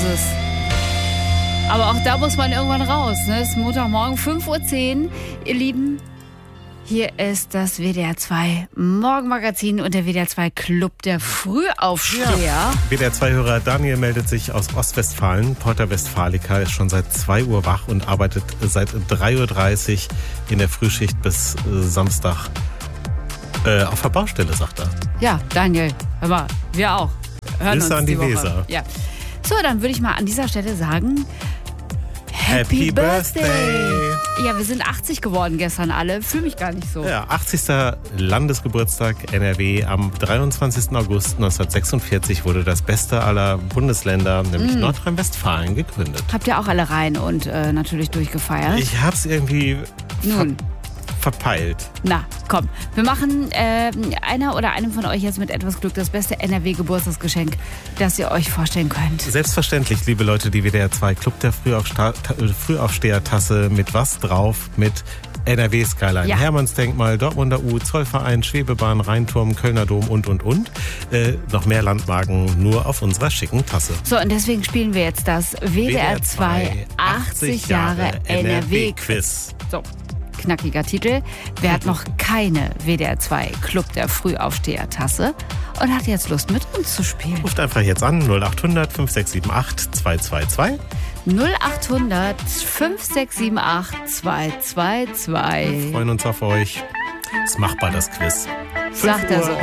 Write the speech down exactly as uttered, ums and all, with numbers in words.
es. Aber auch da muss man irgendwann raus. Ne? Es ist Montagmorgen, fünf Uhr zehn. Ihr Lieben, hier ist das W D R zwei Morgenmagazin und der W D R zwei Club der Frühaufsteher. Ja. W D R zwei-Hörer Daniel meldet sich aus Ostwestfalen. Porta Westfalica ist schon seit zwei Uhr wach und arbeitet seit drei Uhr dreißig in der Frühschicht bis äh, Samstag äh, auf der Baustelle, sagt er. Ja, Daniel, hör mal, wir auch. Hören Grüße uns an die Woche. Weser. Ja. So, dann würde ich mal an dieser Stelle sagen, Happy, Happy Birthday. Birthday! Ja, wir sind achtzig geworden gestern alle. Fühle mich gar nicht so. Ja, achtzigster Landesgeburtstag N R W. Am dreiundzwanzigsten August neunzehnhundertsechsundvierzig wurde das beste aller Bundesländer, nämlich Mm. Nordrhein-Westfalen, gegründet. Habt ihr auch alle rein und äh, natürlich durchgefeiert? Ich hab's irgendwie Nun. ver verpeilt. Na, komm. Wir machen äh, einer oder einem von euch jetzt mit etwas Glück das beste N R W-Geburtstagsgeschenk, das ihr euch vorstellen könnt. Selbstverständlich, liebe Leute, die W D R zwei Club der Frühaufsta- Frühaufsteher-Tasse mit was drauf? Mit N R W-Skyline, Ja. Hermannsdenkmal, Dortmunder U, Zollverein, Schwebebahn, Rheinturm, Kölner Dom und, und, und. Äh, noch mehr Landmarken nur auf unserer schicken Tasse. So, und deswegen spielen wir jetzt das W D R zwei achtzig Jahre N R W-Quiz. So, knackiger Titel. Wer hat noch keine W D R zwei Club der Frühaufsteher-Tasse und hat jetzt Lust, mit uns zu spielen? Ruft einfach jetzt an, null acht hundert fünf sechs sieben acht zwei zwei zwei. null acht hundert fünf sechs sieben acht zwei zwei zwei. Wir freuen uns auf euch. Ist machbar, das Quiz. Sagt er so.